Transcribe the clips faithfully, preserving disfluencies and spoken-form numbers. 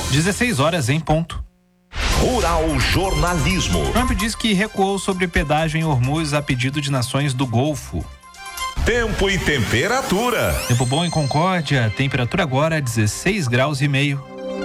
dezesseis horas em ponto. Rural Jornalismo. Trump diz que recuou sobre pedágio em Hormuz a pedido de nações do Golfo. Tempo e temperatura. Tempo bom em Concórdia, temperatura agora dezesseis graus e meio.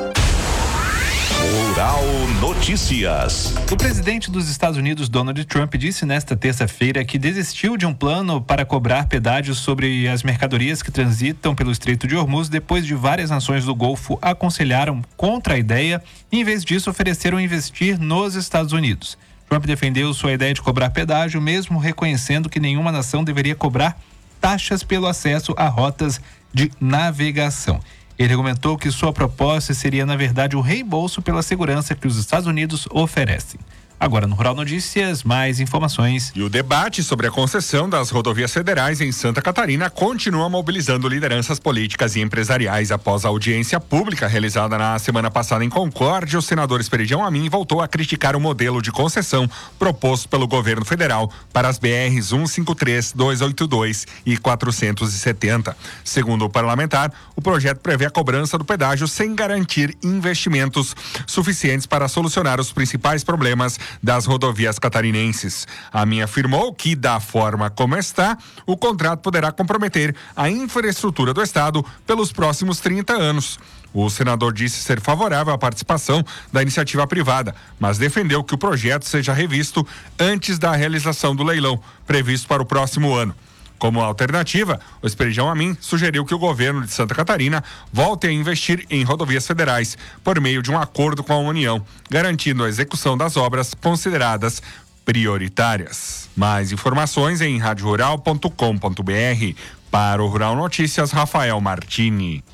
Rural Notícias. O presidente dos Estados Unidos, Donald Trump, disse nesta terça-feira que desistiu de um plano para cobrar pedágios sobre as mercadorias que transitam pelo Estreito de Hormuz depois de várias nações do Golfo aconselharam contra a ideia e, em vez disso, ofereceram investir nos Estados Unidos. Trump defendeu sua ideia de cobrar pedágio, mesmo reconhecendo que nenhuma nação deveria cobrar taxas pelo acesso a rotas de navegação. Ele argumentou que sua proposta seria, na verdade, o reembolso pela segurança que os Estados Unidos oferecem. Agora no Rural Notícias, mais informações. E o debate sobre a concessão das rodovias federais em Santa Catarina continua mobilizando lideranças políticas e empresariais. Após a audiência pública realizada na semana passada em Concórdia, o senador Esperidião Amin voltou a criticar o modelo de concessão proposto pelo governo federal para as B Rs cento e cinquenta e três, duzentos e oitenta e dois e quatrocentos e setenta. Segundo o parlamentar, o projeto prevê a cobrança do pedágio sem garantir investimentos suficientes para solucionar os principais problemas das rodovias catarinenses. A Amin afirmou que, da forma como está, o contrato poderá comprometer a infraestrutura do estado pelos próximos trinta anos. O senador disse ser favorável à participação da iniciativa privada, mas defendeu que o projeto seja revisto antes da realização do leilão, previsto para o próximo ano. Como alternativa, o Esperidião Amin sugeriu que o governo de Santa Catarina volte a investir em rodovias federais por meio de um acordo com a União, garantindo a execução das obras consideradas prioritárias. Mais informações em rádio rural ponto com ponto b r. Para o Rural Notícias, Rafael Martini.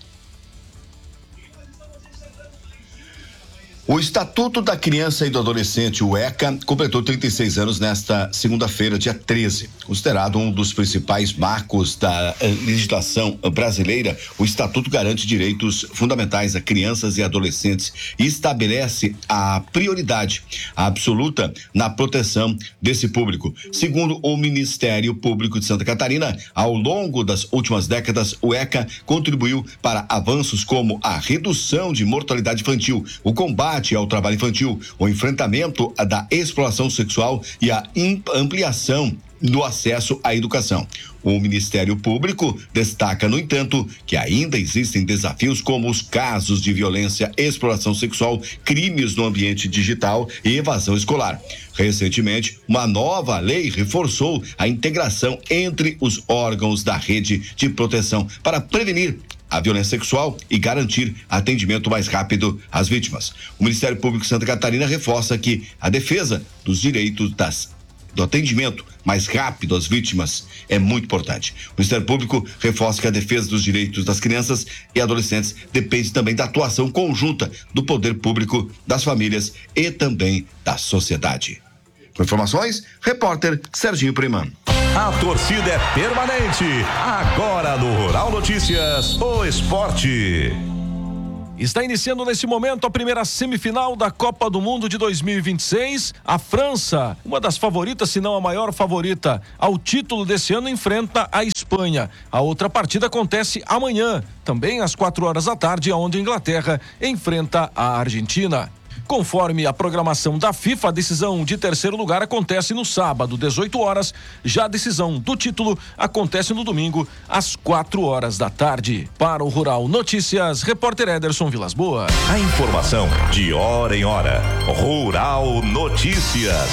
O Estatuto da Criança e do Adolescente, o ECA, completou trinta e seis anos nesta segunda-feira, dia treze. Considerado um dos principais marcos da eh, legislação brasileira, o Estatuto garante direitos fundamentais a crianças e adolescentes e estabelece a prioridade absoluta na proteção desse público. Segundo o Ministério Público de Santa Catarina, ao longo das últimas décadas, o ECA contribuiu para avanços como a redução de mortalidade infantil, o combate ao trabalho infantil, o enfrentamento da exploração sexual e a ampliação do acesso à educação. O Ministério Público destaca, no entanto, que ainda existem desafios como os casos de violência, exploração sexual, crimes no ambiente digital e evasão escolar. Recentemente, uma nova lei reforçou a integração entre os órgãos da rede de proteção para prevenir a violência sexual e garantir atendimento mais rápido às vítimas. O Ministério Público de Santa Catarina reforça que a defesa dos direitos das, do atendimento mais rápido às vítimas é muito importante. O Ministério Público reforça que a defesa dos direitos das crianças e adolescentes depende também da atuação conjunta do poder público, das famílias e também da sociedade. Com informações, repórter Serginho Priman. A torcida é permanente. Agora no Rural Notícias, o esporte. Está iniciando nesse momento a primeira semifinal da Copa do Mundo de dois mil e vinte e seis. A França, uma das favoritas, se não a maior favorita ao título desse ano, enfrenta a Espanha. A outra partida acontece amanhã, também às quatro horas da tarde, onde a Inglaterra enfrenta a Argentina. Conforme a programação da FIFA, a decisão de terceiro lugar acontece no sábado, dezoito horas. Já a decisão do título acontece no domingo, às quatro horas da tarde. Para o Rural Notícias, repórter Ederson Vilas Boas. A informação de hora em hora. Rural Notícias.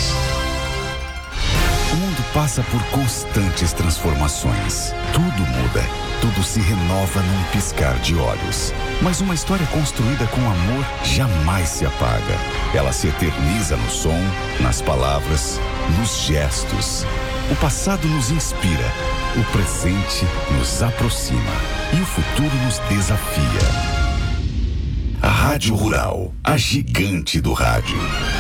O mundo passa por constantes transformações. Tudo muda. Tudo se renova num piscar de olhos. Mas uma história construída com amor jamais se apaga. Ela se eterniza no som, nas palavras, nos gestos. O passado nos inspira, o presente nos aproxima e o futuro nos desafia. A Rádio Rural, a gigante do rádio.